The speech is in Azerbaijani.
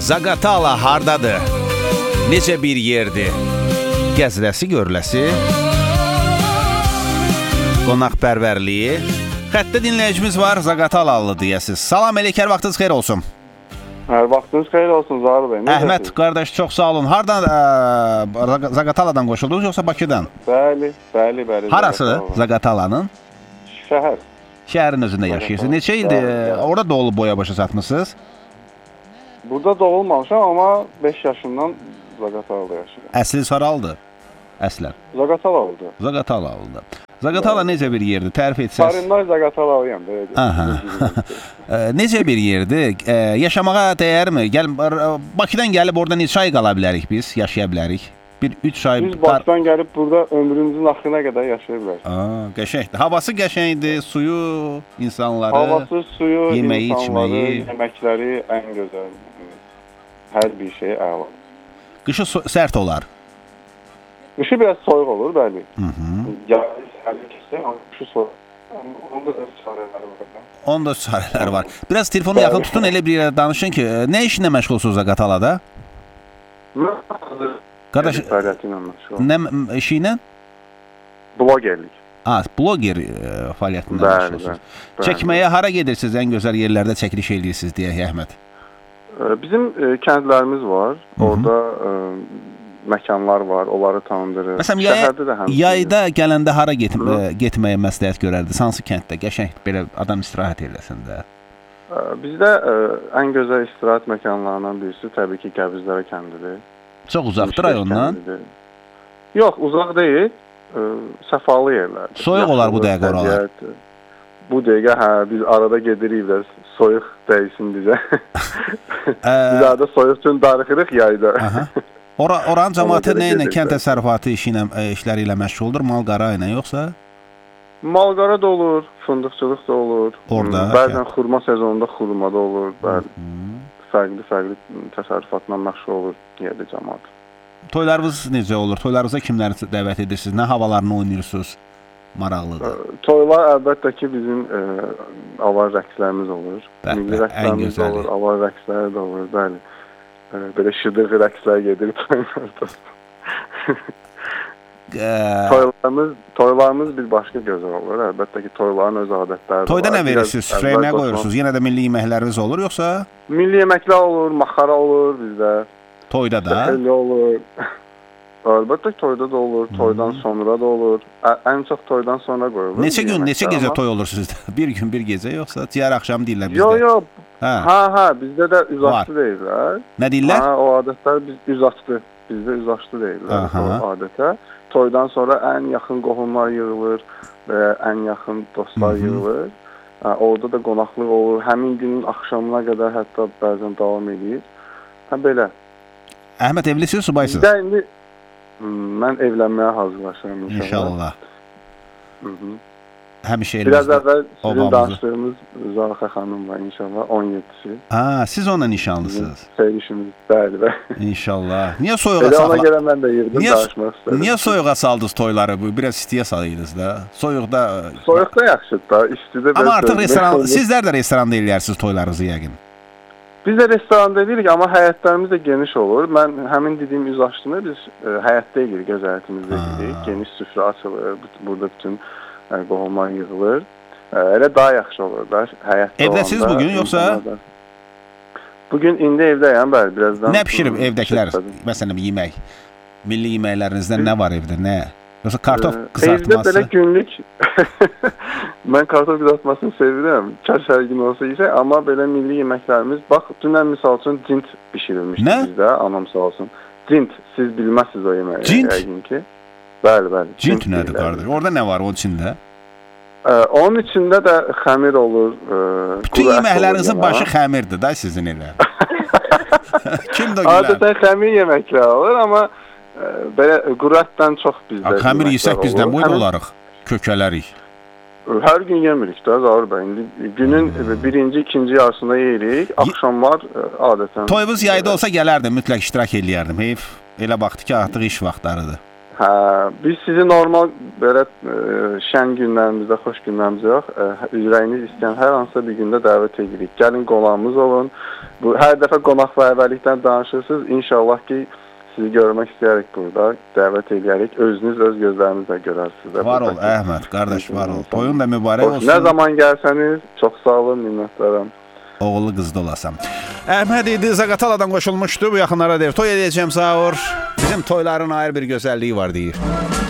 Zaqatala hardadır? Necə bir yerdir? Gəziləsi, görüləsi, qonaqpərvərliyi. Xəttdə dinləyicimiz var, Zaqatalalı deyəsiz. Salam eləkər, vaxtınız xeyir olsun. Hər vaxtınız xeyir olsun Zahir bəy. Əhməd qardaş, çox sağ olun. Hardan Zaqataladan qoşuldunuz, yoxsa Bakıdan? Bəli. Harası Zaqatalanın? Şəhər. Şəhərin özündə yaşayırsınız. Neçə ildir orada doğulub boya başa satmısınız? Burada doğulmamışam, amma 5 yaşından Zaqatalada yaşayıram. Əsliniz haralıdır? Əslən. Zaqatalalıdır. Zaqatalalıdır. Zaqatala necə bir yerdir? Tərif etsəz. Sarınlar Zaqatalalıyam. Necə bir yerdir? Yaşamağa dəyərmi? Bakıdan gəlib orada neçə ay qala bilərik biz? Yaşaya bilərik? Bir 3 ay. Biz Bakıdan gəlib burada ömrümüzün axırına qədər yaşaya bilərik. Qəşəngdir. Havası qəşəngdir, suyu, insanları. Havası, suyu, yeməyi, insanları, içməyi. yeməkləri ən gözəl. Hər bir şey əla. Qışı sərt olar. Qışı biraz soyuq olur, bəli. Yayı sərli keçsə, amma qışı soyuq. Onda da çarələri var. Onda çarələr var. Biraz telefonu yaxın tutun, elə bir yerə danışın ki, nə işinlə məşğulsunuz Zaqatalada? Qardaş, nə işi ilə? Blogerlik. Bloger fəaliyyətində məşğulsunuz. Çəkməyə hara gedirsiniz? Ən gözəl yerlərdə çəkiliş edirsiniz deyək Əhməd. Bizim kəndlərimiz var. Orada məkanlar var. Onları tanındırır. Məsələn, yayda gələndə hara getməyə məsləhət görərdiniz? Hansı kənddə? Qəşəng belə adam istirahət eləsin də. Bizdə ən gözəl istirahət məkanlarından birisi təbii ki, Qəbizlərə kəndidir. Çox uzaqdır rayondan? Yox, uzaq deyil. Səfalı yerlərdir. Soyuq olar bu dəqiqə oralar. Bu dəqiqə, biz arada gedirik də soyuq dəysin bizə. Biz arada soyuq üçün darıxırıq yayda. Oranın cəmaatı nə ilə, kənd təsərrüfatı işləri ilə məşğuldur? Malqara ilə yoxsa? Malqara da olur, fındıqçılıq da olur. Bəzən xurma sezonunda xurma da olur. Fərqli təsərrüfatla məşğul olur yerdə cəmaat. Toylarınız necə olur? Toylarınıza kimləri dəvət edirsiniz? Nə havalarını oynayırsınız? Maraqlıdır. Toylar əlbəttə ki, bizim avar rəqslərimiz olur. Milli rəqslərimiz olur, avar rəqsləri də olur, bəli. Belə şıdıq rəqslər gedir toylarda. Toylarımız bir başqa gözəl olur. Əlbəttə ki, toyların öz adətləri var. Toyda nə verirsiniz? Süfrəyə nə qoyursunuz? Yenə də milli yeməkləriniz olur, yoxsa? Milli yeməklər olur, maxara olur bizdə. Toyda da? Şəkilli olur. Əlbəttə ki, toyda da olur, toydan sonra da olur. Ən çox toydan sonra qoyulur. Neçə gün, neçə gecə toy olur sizdə? Bir gün, bir gecə, yoxsa ciyər axşam deyirlər bizdə? Yox, bizdə də üzaçlı deyirlər. Nə deyirlər? O adətlər üzaçlı. Bizdə üzaçlı deyirlər o adətə. Toydan sonra ən yaxın qohumlar yığılır və ən yaxın dostlar yığılır. Orada da qonaqlıq olur. Həmin günün axşamına qədər hətta bəzən davam edir. Belə. Əhməd, evlisiniz, subaysınız? Bizdə indi mən evlənməyə hazırlaşıram inşallah. Həmişə elimizdə. Biraz əvvəl sizin danışdığımız Zahir xanım var inşallah, 17-si. Siz onunla nişanlısınız? Sevişimiz, bəli. İnşallah. Niyə soyuğa salaq? Ona görə mən də yerdə danışmaq istədim. Niyə soyuğa saldınız toyları? Biraz istiyə salıyordunuz da. Soyuqda yaxşıdır da, istidə. Amma artıq sizlər də restoranda eləyirsiniz toylarınızı yəqin. Biz də restoranda edirik, amma həyətlərimiz də geniş olur. Mən həmin dediyim üzaçlını biz həyətdə edirik, öz həyətimizdə edirik. Geniş süfrə açılır, burada bütün qohumlar yığılır. Elə daha yaxşı olur da, həyətdə olanda. Evdəsiniz bugün, yoxsa? Bugün indi evdəyəm, bəli, birazdan. Nə pişirib evdəkilər? Məsələn, yemək. Milli yeməklərinizdən nə var evdə, nə? Yoxsa kartof qızartması? Evdə belə günlük, mən kartof qızartmasını sevirəm, kaş hər gün olsa yiyək, amma belə milli yeməklərimiz, bax, dünən misal üçün cint pişirilmişdi bizdə, anam sağ olsun. Cint, siz bilməzsiniz o yeməyi. Cint? Bəli. Cint nədir, qardaş? Orada nə var onun içində? Onun içində də xəmir olur. Bütün yeməklərinizin başı xəmirdir da sizin elə. Kim də gülər? Adətən xəmir yeməklər olur, amma belə quru ətdən çox bizdə. Xəmir yesək bizdən boyda olarıq, kökələrik. Hər gün yemirik də, Zahir bəy. Günün birinci, ikinci yarısında yeyirik, axşamlar adətən. Toyumuz yayda olsa gələrdim, mütləq iştirak eləyərdim. Heyf, elə baxdı ki, artıq iş vaxtlarıdır. Hə, biz sizi normal belə şən günlərimizdə, xoş günlərimizdə yox, ürəyiniz istəyən hər hansısa bir gündə dəvət edirik. Gəlin qonağımız olun. Bu hər dəfə qonaqpərvərlikdən danışırsınız. İnşallah ki sizi görmək istəyirik burada. Dəvət edərik. Özünüz öz gözlərinizlə görərsiniz. Var ol Əhməd, qardaş, var ol. Toyun da mübarək olsun. Nə zaman gəlsəniz, çox sağ olun, minnətdaram. Oğullu qızda olasan. Əhməd idi, Zaqataladan qoşulmuşdu. Bu yaxınlara deyir. Toy edəcəm, sağ ol. Bizim toyların ayrı bir gözəlliyi var deyir.